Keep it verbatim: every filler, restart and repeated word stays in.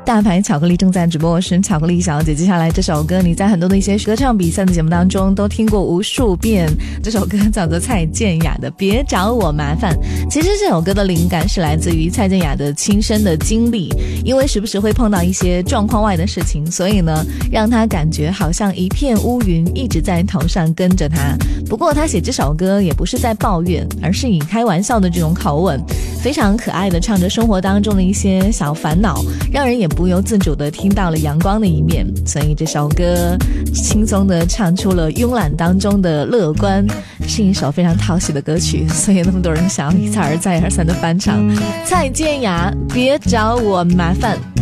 大牌巧克力正在直播，我是巧克力小姐。接下来这首歌你在很多的一些歌唱比赛的节目当中都听过无数遍，这首歌叫做蔡健雅的别找我麻烦。其实这首歌的灵感是来自于蔡健雅的亲身的经历，因为时不时会碰到一些状况外的事情，所以呢让她感觉好像一片乌云一直在头上跟着她。不过她写这首歌也不是在抱怨，而是以开玩笑的这种口吻，非常可爱的唱着生活当中的一些小烦恼，让人也不由自主的听到了阳光的一面。所以这首歌轻松的唱出了慵懒当中的乐观，是一首非常讨喜的歌曲，所以那么多人想要一再而再而三的翻唱。蔡健雅别找我麻烦。